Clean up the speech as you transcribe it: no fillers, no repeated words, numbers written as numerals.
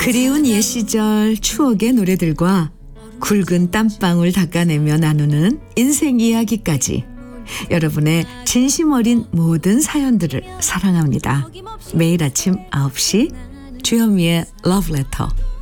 그리운 옛 시절 추억의 노래들과 굵은 땀방울 닦아내며 나누는 인생 이야기까지 여러분의 진심 어린 모든 사연들을 사랑합니다. 매일 아침 9시 주현미의 러브레터.